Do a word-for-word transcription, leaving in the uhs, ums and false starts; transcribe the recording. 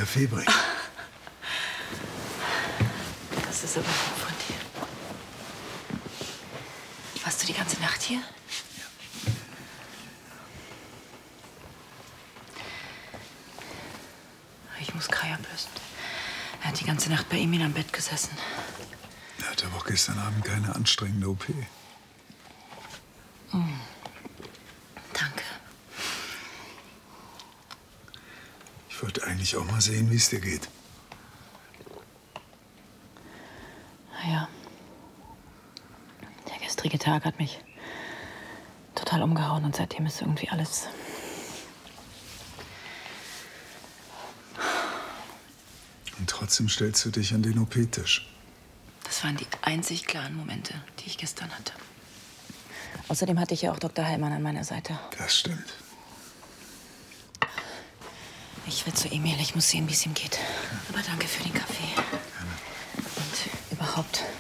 Kaffee bringen. Das ist aber lieb von dir. Warst du die ganze Nacht hier? Ja. Ich muss Kai ablösen. Er hat die ganze Nacht bei Emil am Bett gesessen. Er hatte aber auch gestern Abend keine anstrengende O P. Mm. Danke. Ich wollte eigentlich auch mal sehen, wie es dir geht. Na ja. Der gestrige Tag hat mich total umgehauen und seitdem ist irgendwie alles... Und trotzdem stellst du dich an den O P-Tisch. Das waren die einzig klaren Momente, die ich gestern hatte. Außerdem hatte ich ja auch Doktor Heilmann an meiner Seite. Das stimmt. Ich will zu Emil. Ich muss sehen, wie es ihm geht. Aber danke für den Kaffee. Gerne. Und überhaupt.